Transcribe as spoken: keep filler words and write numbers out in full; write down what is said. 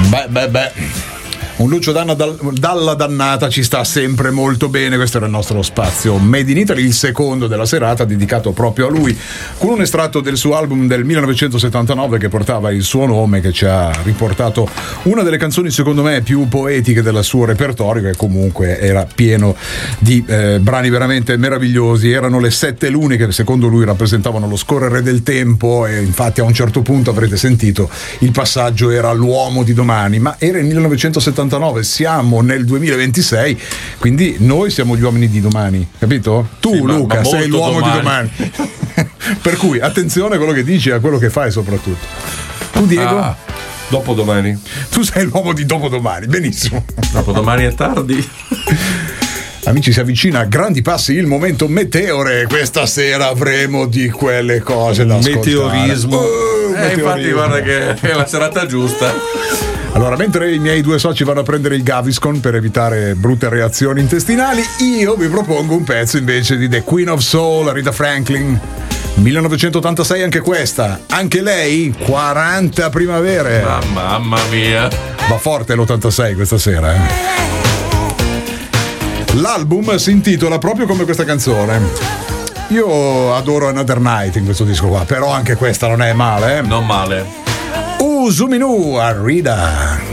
Beh, beh, beh. Un Lucio Danna dal, dalla dannata ci sta sempre molto bene. Questo era il nostro spazio Made in Italy, il secondo della serata dedicato proprio a lui, con un estratto del suo album del millenovecentosettantanove che portava il suo nome, che ci ha riportato una delle canzoni secondo me più poetiche del suo repertorio, che comunque era pieno di eh, brani veramente meravigliosi. Erano le sette lune che secondo lui rappresentavano lo scorrere del tempo, e infatti a un certo punto avrete sentito il passaggio era l'uomo di domani, ma era il millenovecentosettantanove, siamo nel duemilaventisei, quindi noi siamo gli uomini di domani, capito? Tu, sì, Luca, ma, ma sei l'uomo domani. di domani. Per cui attenzione a quello che dici e a quello che fai soprattutto. Tu, Diego? Ah, dopodomani. Tu sei l'uomo di dopodomani, benissimo. Dopodomani è tardi. Amici, si avvicina a grandi passi il momento meteore. Questa sera avremo di quelle cose da ascoltare. Meteorismo. Oh, eh, meteorismo. Infatti guarda che è la serata giusta. Allora, mentre i miei due soci vanno a prendere il Gaviscon per evitare brutte reazioni intestinali, io vi propongo un pezzo invece di The Queen of Soul, Aretha Franklin. millenovecentottantasei anche questa. Anche lei quaranta primavere. Ah, mamma mia. Va forte l'ottantasei questa sera, eh. L'album si intitola proprio come questa canzone. Io adoro Another Night in questo disco qua, però anche questa non è male, eh. Non male. Uzuminu Arida.